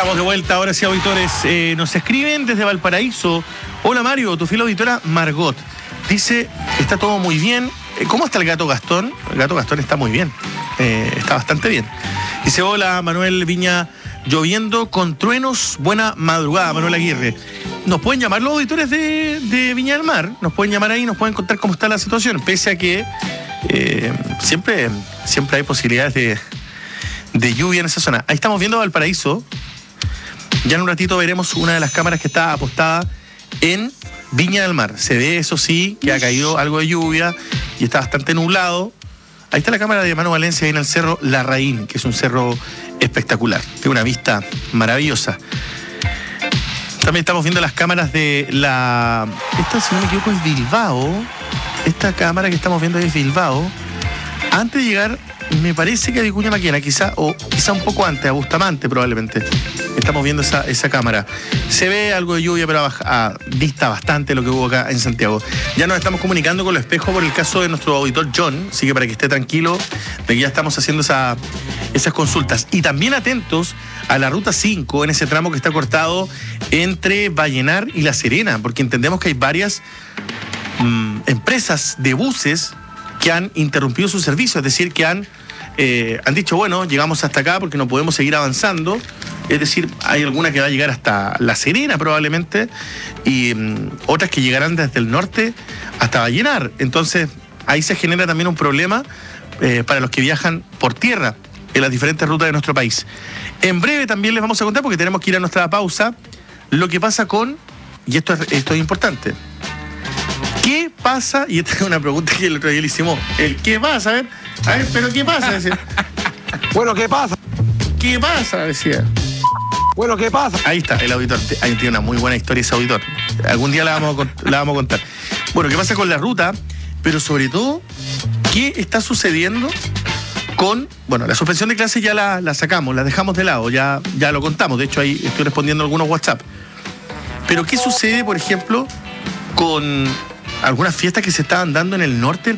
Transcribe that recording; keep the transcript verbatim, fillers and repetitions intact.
Estamos de vuelta, ahora sí, auditores. Eh, nos escriben desde Valparaíso. Hola Mario, tu fiel auditora Margot. Dice, está todo muy bien. Eh, ¿Cómo está el gato Gastón? El gato Gastón está muy bien. Eh, está bastante bien. Dice, hola Manuel Viña, lloviendo con truenos, buena madrugada, Manuel Aguirre. Nos pueden llamar los auditores de, de Viña del Mar, nos pueden llamar ahí, nos pueden contar cómo está la situación, pese a que eh, siempre, siempre hay posibilidades de, de lluvia en esa zona. Ahí estamos viendo Valparaíso. Ya en un ratito veremos una de las cámaras que está apostada en Viña del Mar. Se ve, eso sí, que ha caído algo de lluvia y está bastante nublado. Ahí está la cámara de Manu Valencia, ahí en el cerro Larraín, que es un cerro espectacular. Tiene una vista maravillosa. También estamos viendo las cámaras de la... Esta, si no me equivoco, es Bilbao. Esta cámara que estamos viendo es Bilbao. Antes de llegar, me parece que a Vicuña Maquena, quizá, o quizá un poco antes, a Bustamante probablemente. Estamos viendo esa, esa cámara. Se ve algo de lluvia, pero a, a dista bastante lo que hubo acá en Santiago. Ya nos estamos comunicando con los espejos por el caso de nuestro auditor John, así que para que esté tranquilo de que ya estamos haciendo esa, esas consultas. Y también atentos a la ruta cinco, en ese tramo que está cortado entre Vallenar y La Serena, porque entendemos que hay varias mmm, empresas de buses que han interrumpido su servicio, es decir, que han, eh, han dicho, bueno, llegamos hasta acá porque no podemos seguir avanzando. Es decir, hay alguna que va a llegar hasta La Serena probablemente y um, otras que llegarán desde el norte hasta Vallenar. Entonces, ahí se genera también un problema eh, para los que viajan por tierra en las diferentes rutas de nuestro país. En breve también les vamos a contar, porque tenemos que ir a nuestra pausa, lo que pasa con, y esto es, esto es importante, ¿qué pasa? Y esta es una pregunta que el otro día le hicimos, el ¿qué pasa? A ver, a ver, pero ¿qué pasa? Decía. Bueno, ¿qué pasa? ¿Qué pasa? Decía. Bueno, ¿qué pasa? Ahí está, el auditor. Ahí tiene una muy buena historia ese auditor. Algún día la vamos a, la vamos a contar. Bueno, ¿qué pasa con la ruta? Pero sobre todo, ¿qué está sucediendo con... Bueno, la suspensión de clases ya la, la sacamos, la dejamos de lado, ya, ya lo contamos. De hecho, ahí estoy respondiendo algunos WhatsApp. Pero ¿qué sucede, por ejemplo, con algunas fiestas que se estaban dando en el norte